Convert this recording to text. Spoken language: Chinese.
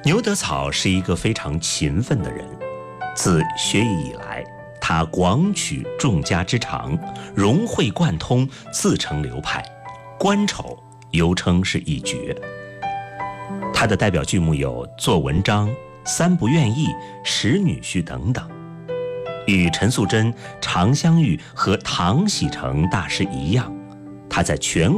牛德草是一个非常勤奋的人，自学艺以来，他广取众家之长，融会贯通，自成流派，官丑尤称是一绝。他的代表剧目有《做文章》《三不愿意》《使女婿》等等。与陈素贞、常香玉和唐喜成大师一样，他在全